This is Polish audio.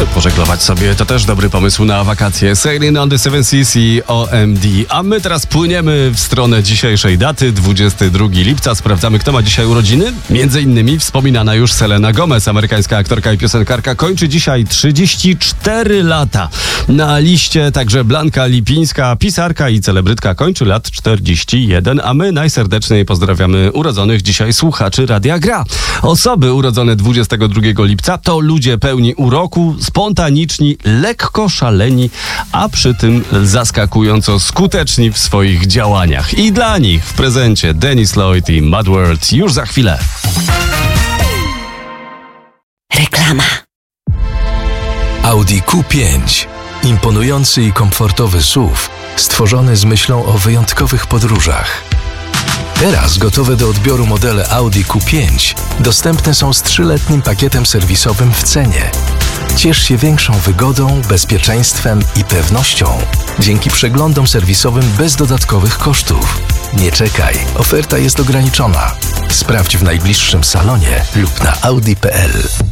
pożeglować sobie. To też dobry pomysł na wakacje. Sailing on the Seven Seas i OMD. A my teraz płyniemy w stronę dzisiejszej daty, 22 lipca. Sprawdzamy, kto ma dzisiaj urodziny. Między innymi wspominana już Selena Gomez, amerykańska aktorka i piosenkarka, kończy dzisiaj 34 lata. Na liście także Blanka Lipińska, pisarka i celebrytka, kończy lat 41, a my najserdeczniej pozdrawiamy urodzonych dzisiaj słuchaczy Radia Gra. Osoby urodzone 22 lipca to ludzie pełni uroku, spontaniczni, lekko szaleni, a przy tym zaskakująco skuteczni w swoich działaniach. I dla nich w prezencie Dennis Lloyd i Mad World już za chwilę. Reklama. Audi Q5. Imponujący i komfortowy SUV, stworzony z myślą o wyjątkowych podróżach. Teraz gotowe do odbioru modele Audi Q5 dostępne są z 3-letnim pakietem serwisowym w cenie. Ciesz się większą wygodą, bezpieczeństwem i pewnością dzięki przeglądom serwisowym bez dodatkowych kosztów. Nie czekaj, oferta jest ograniczona. Sprawdź w najbliższym salonie lub na audi.pl.